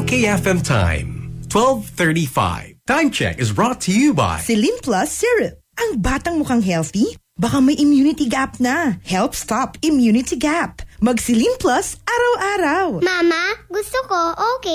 OKFM time, 12:35. Time check is brought to you by Celine Plus Syrup. Ang batang mukhang healthy, baka may immunity gap na. Help stop immunity gap. Mag Celine Plus araw-araw. Mama, gusto ko okay